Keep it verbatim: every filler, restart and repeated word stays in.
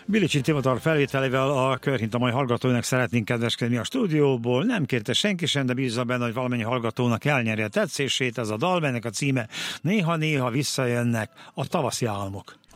Bilicsi Timotor felvételével a Körhint a mai hallgatóinak szeretnénk kedveskedni a stúdióból. Nem kérte senki sem, de bízza benne, hogy valamennyi hallgatónak elnyeri a tetszését. Ez a dal, ennek a címe Néha-néha visszajönnek a tavaszi álmok.